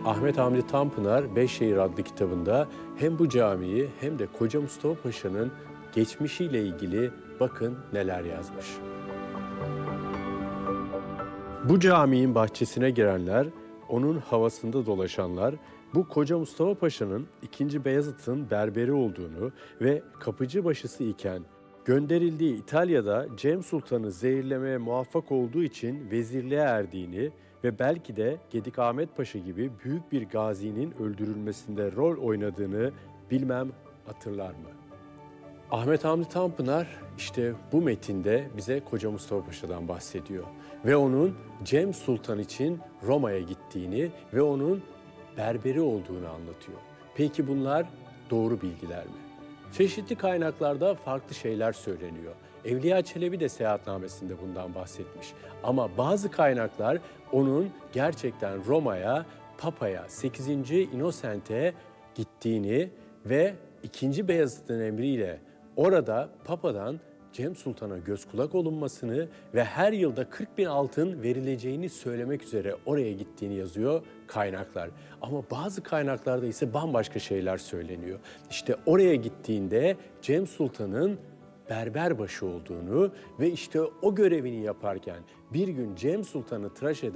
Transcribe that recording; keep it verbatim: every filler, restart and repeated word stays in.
Ahmet Hamdi Tanpınar Beşşehir adlı kitabında hem bu camiyi hem de Koca Mustafa Paşa'nın geçmişiyle ilgili bakın neler yazmış. Bu caminin bahçesine girenler, onun havasında dolaşanlar, bu Koca Mustafa Paşa'nın ikinci. Beyazıt'ın berberi olduğunu ve kapıcı başısı iken gönderildiği İtalya'da Cem Sultan'ı zehirlemeye muvaffak olduğu için vezirliğe erdiğini ve belki de Gedik Ahmet Paşa gibi büyük bir gazinin öldürülmesinde rol oynadığını bilmem hatırlar mı? Ahmet Hamdi Tanpınar işte bu metinde bize Koca Mustafa Paşa'dan bahsediyor. Ve onun Cem Sultan için Roma'ya gittiğini ve onun berberi olduğunu anlatıyor. Peki bunlar doğru bilgiler mi? Çeşitli kaynaklarda farklı şeyler söyleniyor. Evliya Çelebi de seyahatnamesinde bundan bahsetmiş. Ama bazı kaynaklar onun gerçekten Roma'ya, Papa'ya, sekizinci. Innocent'e gittiğini ve ikinci. Beyazıt'ın emriyle orada Papa'dan Cem Sultan'a göz kulak olunmasını ve her yılda kırk bin altın verileceğini söylemek üzere oraya gittiğini yazıyor kaynaklar. Ama bazı kaynaklarda ise bambaşka şeyler söyleniyor. İşte oraya gittiğinde Cem Sultan'ın berberbaşı olduğunu ve işte o görevini yaparken bir gün Cem Sultan'ı tıraş eden